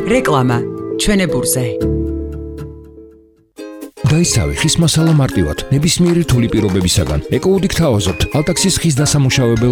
რეკლამა ჩვენებურზე. დაისავი ხის მასალა მარტივად, ნებისმიერი რთული პირობებისაგან. ეკოუდიქ თავაზობთ, ალტაქსის ხის დასამუშავებელ